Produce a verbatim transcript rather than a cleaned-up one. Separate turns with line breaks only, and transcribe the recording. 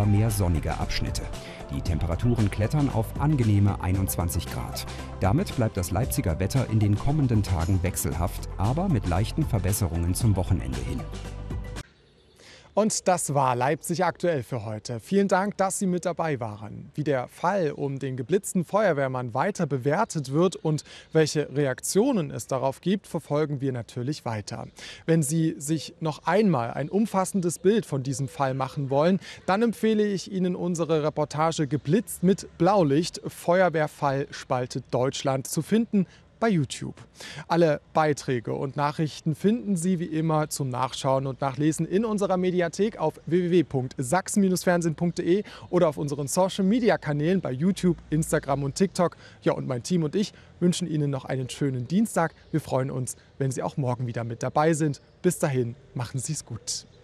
mehr sonnige Abschnitte. Die Temperaturen klettern auf angenehme einundzwanzig Grad. Damit bleibt das Leipziger Wetter in den kommenden Tagen wechselhaft, aber mit leichten Verbesserungen zum Wochenende hin.
Und das war Leipzig aktuell für heute. Vielen Dank, dass Sie mit dabei waren. Wie der Fall um den geblitzten Feuerwehrmann weiter bewertet wird und welche Reaktionen es darauf gibt, verfolgen wir natürlich weiter. Wenn Sie sich noch einmal ein umfassendes Bild von diesem Fall machen wollen, dann empfehle ich Ihnen unsere Reportage Geblitzt mit Blaulicht, Feuerwehrfall spaltet Deutschland, zu finden bei YouTube. Alle Beiträge und Nachrichten finden Sie wie immer zum Nachschauen und Nachlesen in unserer Mediathek auf w w w punkt sachsen fernsehen punkt de oder auf unseren Social-Media-Kanälen bei YouTube, Instagram und TikTok. Ja, und mein Team und ich wünschen Ihnen noch einen schönen Dienstag. Wir freuen uns, wenn Sie auch morgen wieder mit dabei sind. Bis dahin, machen Sie es gut.